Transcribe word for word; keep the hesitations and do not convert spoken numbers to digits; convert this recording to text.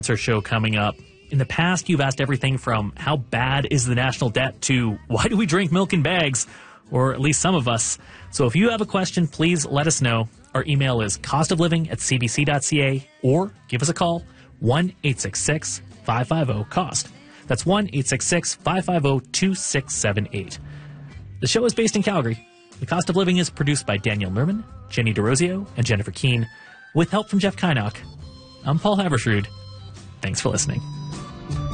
Our show coming up. In the past, you've asked everything from how bad is the national debt to why do we drink milk in bags, or at least some of us. So if you have a question, please let us know. Our email is costofliving at c b c dot c a or give us a call, one eight six six, five five zero, COST. That's one eight six six, five five zero, two six seven eight. The show is based in Calgary. The Cost of Living is produced by Daniel Merman, Jenny DeRosio, and Jennifer Keene, with help from Jeff Kynock. I'm Paul Habersrud. Thanks for listening.